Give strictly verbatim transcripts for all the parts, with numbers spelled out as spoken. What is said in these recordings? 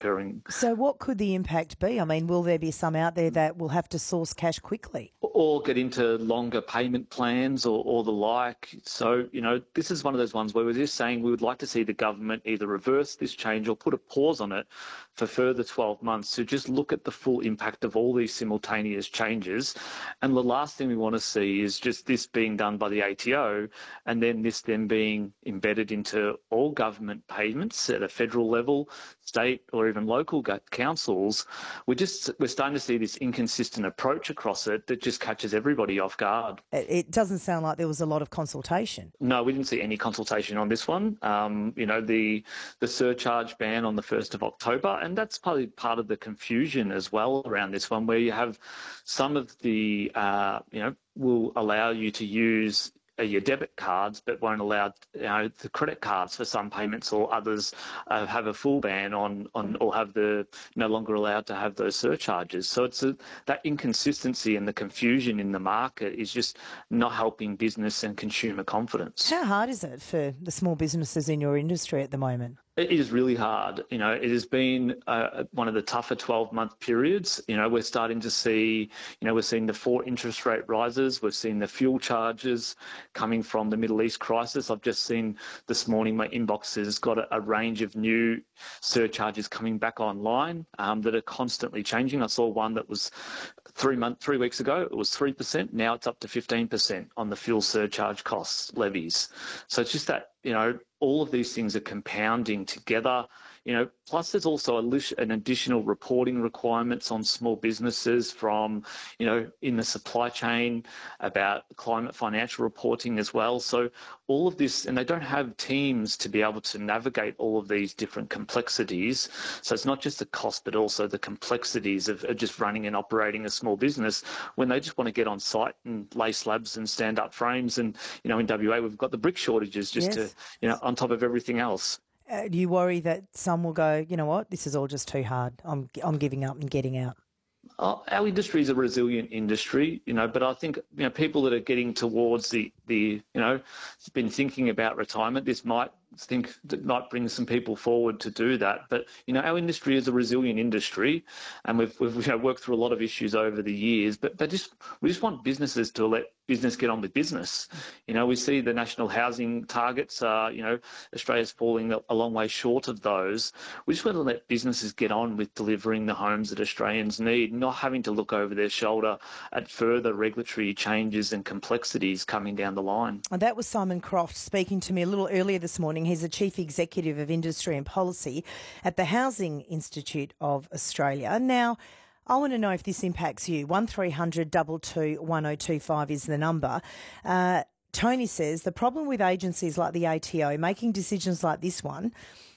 occurring. So what could the impact be? I mean, will there be some out there that will have to source cash quickly? Or get into longer payment plans or, or the like. So, you know, this is one of those ones where we're just saying we would like to see the government either reverse this change or put a pause on it for further twelve months to just look at the full impact of all these simultaneous changes. And the last thing we want to see is just this being done by the A T O and then this then being embedded into all government payments at a federal level, state or even local councils. We're just, we're starting to see this inconsistent approach across it that just catches everybody off guard. It doesn't sound like there was a lot of consultation. No, we didn't see any consultation on this one. Um, you know, the the surcharge ban on the first of October, and that's probably part of the confusion as well around this one, where you have some of the, uh, you know, will allow you to use uh, your debit cards, but won't allow, you know, the credit cards for some payments, or others uh, have a full ban on, on, or have the no longer allowed to have those surcharges. So it's a, that inconsistency and the confusion in the market is just not helping business and consumer confidence. How hard is it for the small businesses in your industry at the moment? It is really hard. You know, it has been uh, one of the tougher twelve-month periods. You know, we're starting to see, you know, we're seeing the four interest rate rises. We've seen the fuel charges coming from the Middle East crisis. I've just seen this morning my inbox has got a, a range of new surcharges coming back online um, that are constantly changing. I saw one that was three month, three weeks ago, it was three percent. Now it's up to fifteen percent on the fuel surcharge costs levies. So it's just that, you know, all of these things are compounding together, you know, plus there's also a, an additional reporting requirements on small businesses from, you know, in the supply chain about climate financial reporting as well. So all of this, and they don't have teams to be able to navigate all of these different complexities. So it's not just the cost, but also the complexities of, of just running and operating a small business when they just want to get on site and lay slabs and stand up frames. And, you know, in W A, we've got the brick shortages just yes. to, you know, on top of everything else. Uh, do you worry that some will go, you know what, this is all just too hard, I'm I'm giving up and getting out? Uh, our industry is a resilient industry, you know, but I think, you know, people that are getting towards the, the you know, been thinking about retirement, this might think that might bring some people forward to do that. But, you know, our industry is a resilient industry and we've, we've you know, worked through a lot of issues over the years, but, but just we just want businesses to let business get on with business. You know, we see the national housing targets, uh, you know, Australia's falling a long way short of those. We just want to let businesses get on with delivering the homes that Australians need, not having to look over their shoulder at further regulatory changes and complexities coming down the line. And that was Simon Croft speaking to me a little earlier this morning. He's the Chief Executive of Industry and Policy at the Housing Institute of Australia. Now, I want to know if this impacts you. one three hundred two two one oh two five is the number. Uh, Tony says the problem with agencies like the A T O making decisions like this one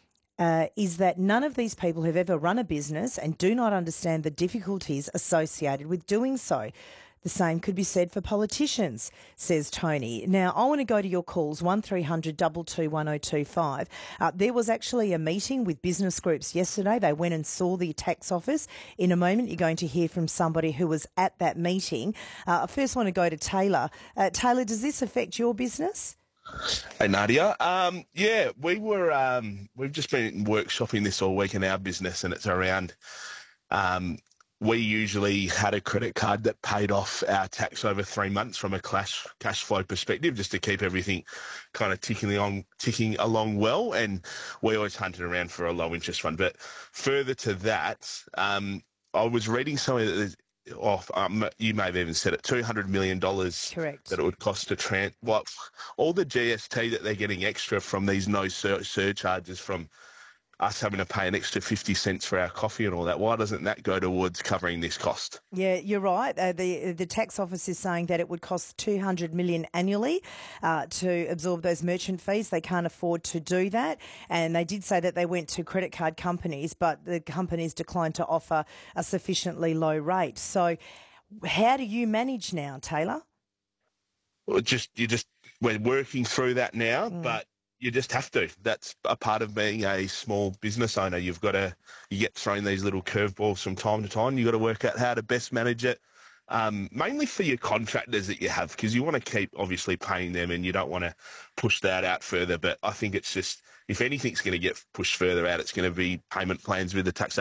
uh, is that none of these people have ever run a business and do not understand the difficulties associated with doing so. The same could be said for politicians, says Tony. Now, I want to go to your calls, one three hundred two two one oh two five. Uh, there was actually a meeting with business groups yesterday. They went and saw the tax office. In a moment, you're going to hear from somebody who was at that meeting. Uh, I first want to go to Taylor. Uh, Taylor, does this affect your business? Hey, Nadia. Um, yeah, we were, um, we've just been workshopping this all week in our business, and it's around... Um, we usually had a credit card that paid off our tax over three months from a cash cash flow perspective, just to keep everything kind of ticking along, ticking along well. And we always hunted around for a low interest fund. But further to that, um, I was reading somewhere that there's off, um, you may have even said it, two hundred million dollars Correct. that it would cost to trans. What all the G S T that they're getting extra from these no sur- surcharges from us having to pay an extra fifty cents for our coffee and all that. Why doesn't that go towards covering this cost? Yeah, you're right. Uh, the the tax office is saying that it would cost two hundred million dollars annually uh, to absorb those merchant fees. They can't afford to do that. And they did say that they went to credit card companies, but the companies declined to offer a sufficiently low rate. So how do you manage now, Taylor? Well, just you just we're working through that now, mm. but you just have to. That's a part of being a small business owner. You've got to, you get thrown these little curveballs from time to time. You've got to work out how to best manage it, um, mainly for your contractors that you have, because you want to keep obviously paying them and you don't want to push that out further. But I think it's just, if anything's going to get pushed further out, it's going to be payment plans with the tax